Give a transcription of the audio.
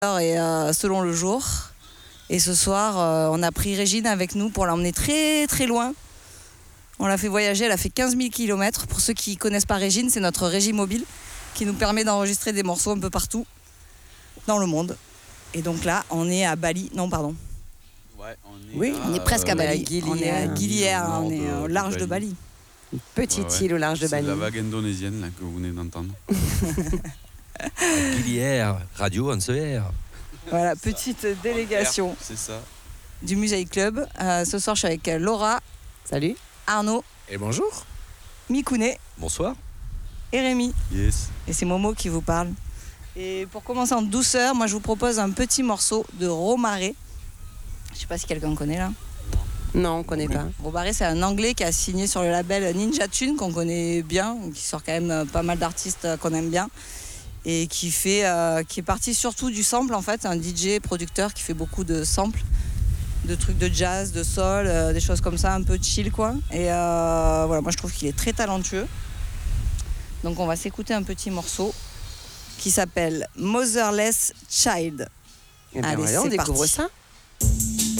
et selon le jour. Et ce soir, on a pris Régine avec nous pour l'emmener très très loin. On l'a fait voyager, elle a fait 15 000 km. Pour ceux qui ne connaissent pas Régine, c'est notre régie mobile qui nous permet d'enregistrer des morceaux un peu partout dans le monde. Et donc là, on est à Bali. Non, pardon. Ouais, on est presque à Bali. Guilière. On est à Guilière, on est au large de Bali. Une petite île au large de Bali. C'est la vague indonésienne là, que vous venez d'entendre. Guilière, radio en CR. Voilà, petite délégation C'est ça. du Musée Club. Ce soir, je suis avec Laura. Salut. Arnaud. Et bonjour. Mikouné. Bonsoir. Et Rémi. Yes. Et c'est Momo qui vous parle. Et pour commencer en douceur, moi je vous propose un petit morceau de Romare. Je sais pas si quelqu'un connaît là. Non, on ne connaît pas. Romare, c'est un Anglais qui a signé sur le label Ninja Tune, qu'on connaît bien, qui sort quand même pas mal d'artistes qu'on aime bien. Et qui est parti surtout du sample en fait, un DJ producteur qui fait beaucoup de samples, de trucs de jazz, de soul, des choses comme ça, un peu chill quoi. Et voilà, moi je trouve qu'il est très talentueux. Donc on va s'écouter un petit morceau qui s'appelle Motherless Child. Eh bien, Allez, voilà, on c'est découvre parti. ça.